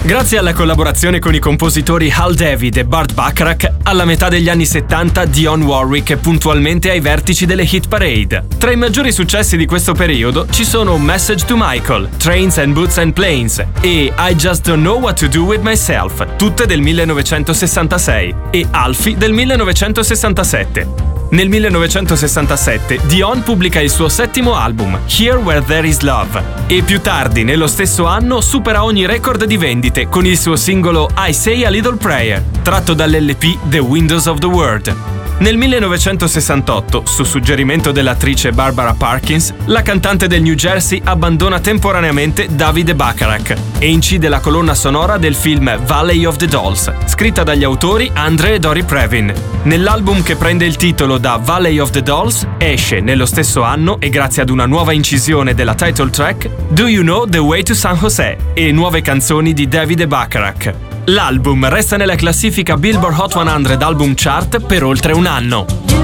Grazie alla collaborazione con i compositori Hal David e Burt Bacharach, alla metà degli anni 70 Dionne Warwick è puntualmente ai vertici delle hit parade. Tra i maggiori successi di questo periodo ci sono Message to Michael, Trains and Boots and Planes e I Just Don't Know What to Do With Myself, tutte del 1966, e Alfie del 1967. Nel 1967 Dionne pubblica il suo settimo album, Here Where There Is Love, e più tardi, nello stesso anno, supera ogni record di vendite con il suo singolo I Say a Little Prayer, tratto dall'LP The Windows of the World. Nel 1968, su suggerimento dell'attrice Barbara Parkins, la cantante del New Jersey abbandona temporaneamente Davide Bacharach e incide la colonna sonora del film Valley of the Dolls, scritta dagli autori Andre e Dori Previn. Nell'album che prende il titolo da Valley of the Dolls esce nello stesso anno, e grazie ad una nuova incisione della title track, Do You Know the Way to San Jose e nuove canzoni di Davide Bacharach. L'album resta nella classifica Billboard Hot 100 Album Chart per oltre un anno.